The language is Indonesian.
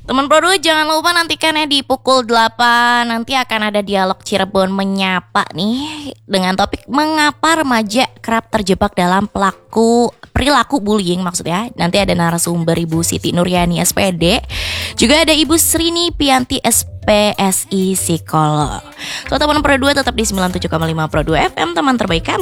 Teman Pro 2 jangan lupa nantikan ya di pukul 8. Nanti akan ada dialog Cirebon menyapa nih dengan topik mengapa remaja kerap terjebak dalam perilaku bullying maksudnya. Nanti ada narasumber Ibu Siti Nuryani SPD, juga ada Ibu Srini Pianti SPSI Psikolog. So teman Pro 2 tetap di 97,5 Pro 2 FM, teman terbaik kamu.